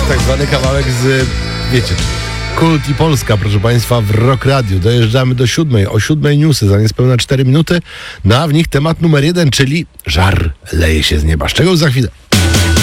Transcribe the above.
jest tak zwany kawałek z, wiecie, Kult i Polska, proszę Państwa, w Rock Radio. Dojeżdżamy do 7. O 7 newsy, za niespełna 4 minuty. No a w nich temat numer 1, czyli żar leje się z nieba. Z czego za chwilę?